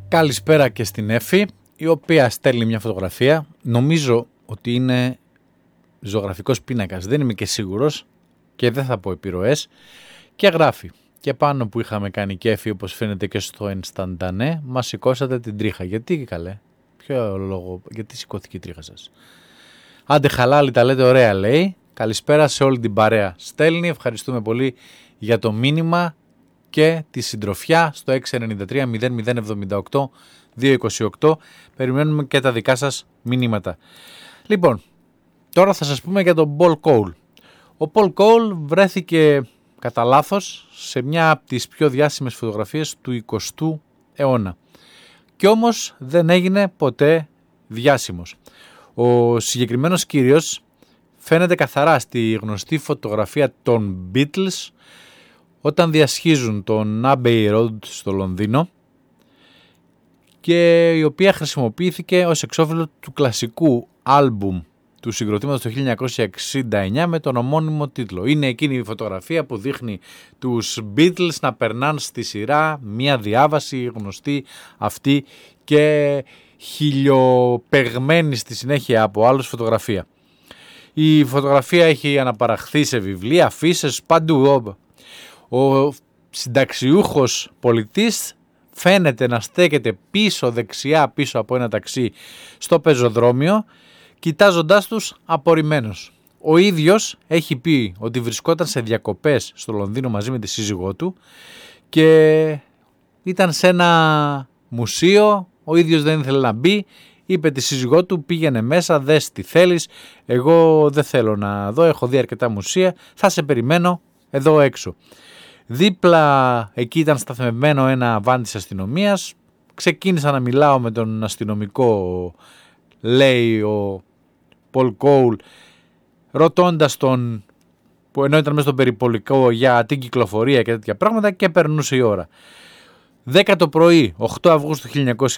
Καλησπέρα και στην Εφη, η οποία στέλνει μια φωτογραφία. Νομίζω ότι είναι ζωγραφικός πίνακας, δεν είμαι και σίγουρος και δεν θα πω επιρροές. Και γράφει, και πάνω που είχαμε κάνει κέφι, όπως φαίνεται και στο Ενσταντανέ, μας σηκώσατε την τρίχα. Γιατί καλέ, ποιο λόγο, γιατί σηκώθηκε η τρίχα σας? Άντε χαλάλι, τα λέτε ωραία, λέει. Καλησπέρα σε όλη την παρέα. Στέλνει, ευχαριστούμε πολύ για το μήνυμα και τη συντροφιά στο 693-0078-228. Περιμένουμε και τα δικά σας μηνύματα. Λοιπόν, τώρα θα σας πούμε για τον Paul Cole. Ο Paul Cole βρέθηκε κατά λάθος σε μια από τις πιο διάσημες φωτογραφίες του 20ου αιώνα. Κι όμως δεν έγινε ποτέ διάσημος. Ο συγκεκριμένος κύριος φαίνεται καθαρά στη γνωστή φωτογραφία των Beatles όταν διασχίζουν τον Abbey Road στο Λονδίνο, και η οποία χρησιμοποιήθηκε ως εξώφυλλο του κλασικού άλμπουμ του συγκροτήματος το 1969 με τον ομώνυμο τίτλο. Είναι εκείνη η φωτογραφία που δείχνει τους Beatles να περνάνε στη σειρά μια διάβαση γνωστή αυτή και χιλιοπεγμένη στη συνέχεια από άλλους φωτογραφία. Η φωτογραφία έχει αναπαραχθεί σε βιβλία, αφίσες, παντού. Ο συνταξιούχος πολιτής φαίνεται να στέκεται πίσω δεξιά, πίσω από ένα ταξί στο πεζοδρόμιο, κοιτάζοντάς τους απορριμμένος. Ο ίδιος έχει πει ότι βρισκόταν σε διακοπές στο Λονδίνο μαζί με τη σύζυγό του και ήταν σε ένα μουσείο, ο ίδιος δεν ήθελε να μπει, είπε τη σύζυγό του πήγαινε μέσα, δες τι θέλεις, εγώ δεν θέλω να δω, έχω δει αρκετά μουσεία, θα σε περιμένω εδώ έξω. Δίπλα εκεί ήταν σταθμευμένο ένα βαν της αστυνομίας, ξεκίνησα να μιλάω με τον αστυνομικό, λέει ο Paul Cole, ρωτώντας τον, που ενώ ήταν μέσα στον περιπολικό, για την κυκλοφορία και τέτοια πράγματα, και περνούσε η ώρα. 10 το πρωί, 8 Αυγούστου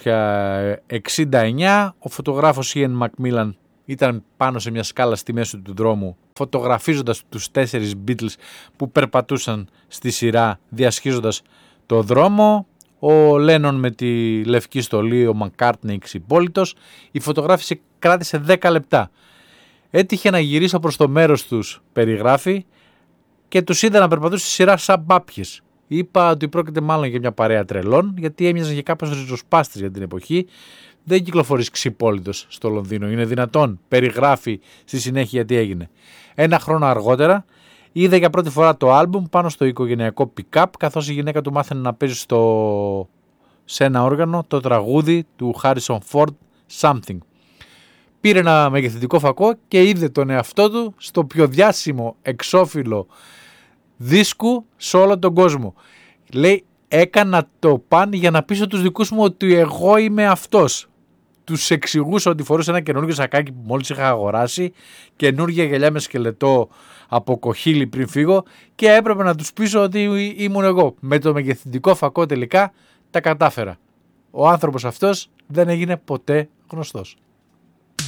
1969, ο φωτογράφος Ian Macmillan ήταν πάνω σε μια σκάλα στη μέση του δρόμου, φωτογραφίζοντας τους 4 Beatles που περπατούσαν στη σειρά διασχίζοντας το δρόμο. Ο Λένον με τη λευκή στολή, ο Μακκάρτνεϊ ξυπόλυτος. Η φωτογράφηση κράτησε 10 λεπτά. Έτυχε να γυρίσω προς το μέρος τους, περιγράφει, και τους είδα να περπατούν στη σειρά σαν μπάπιες. Είπα ότι πρόκειται μάλλον για μια παρέα τρελών, γιατί έμοιαζαν για κάπως ριζοσπάστες για την εποχή. Δεν κυκλοφορείς ξυπόλυτος στο Λονδίνο, είναι δυνατόν? Περιγράφει στη συνέχεια τι έγινε. Ένα χρόνο αργότερα είδε για πρώτη φορά το άλμπουμ πάνω στο οικογενειακό pick-up, καθώς η γυναίκα του μάθαινε να παίζει σε ένα όργανο το τραγούδι του Harrison Ford, Something. Πήρε ένα μεγεθυντικό φακό και είδε τον εαυτό του στο πιο διάσημο εξώφυλλο δίσκου σε όλο τον κόσμο. Λέει, έκανα το παν για να πείσω τους δικούς μου ότι εγώ είμαι αυτός. Τους εξηγούσα ότι φορούσε ένα καινούργιο σακάκι που μόλις είχα αγοράσει, καινούργια γυαλιά με σκελετό από κοχύλι πριν φύγω, και έπρεπε να τους πείσω ότι ήμουν εγώ. Με το μεγεθυντικό φακό τελικά τα κατάφερα. Ο άνθρωπος αυτός δεν έγινε ποτέ γνωστός.